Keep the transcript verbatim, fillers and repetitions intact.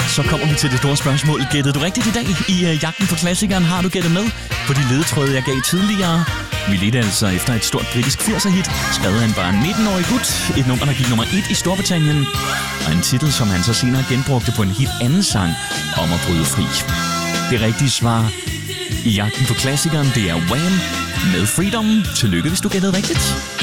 Så kommer vi til det store spørgsmål. Gættede du rigtigt i dag i uh, jagten på klassikeren? Har du gættet med på de ledetråde, jeg gav tidligere? Vi ledte altså efter et stort britisk firser-hit, skrevet af en bare nitten-årig gut. Et nummer, der gik nummer et i Storbritannien. Og en titel, som han så senere genbrugte på en helt anden sang om at bryde fri. Det rigtige svar i jagten på klassikeren, det er Wham! Med Freedom. Tillykke, hvis du gættede rigtigt.